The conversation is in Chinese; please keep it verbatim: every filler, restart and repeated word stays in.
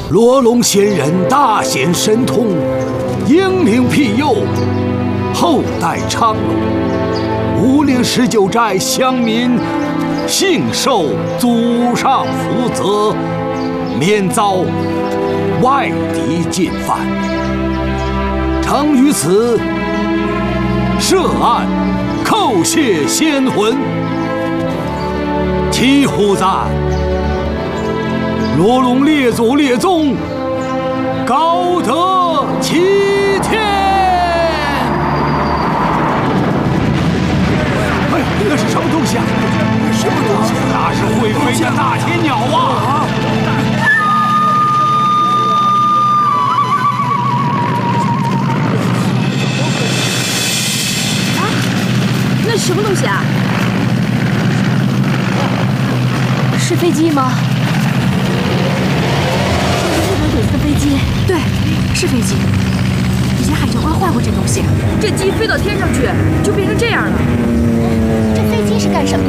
罗龙仙人大显神通，英灵庇佑，后代昌隆。武陵十九寨乡民幸受祖上福泽，免遭外敌进犯。诚于此设案叩谢仙魂，祈护咱罗龙列祖列宗高德齐天。哎，那是什么东西啊？什么东西？那是会飞的大铁鸟啊！ 啊，那是什么东西啊？是飞机吗？日本鬼子的飞机，对，是飞机。以前海上花坏过这东西，这机飞到天上去就变成这样了。 这飞机是干什么的？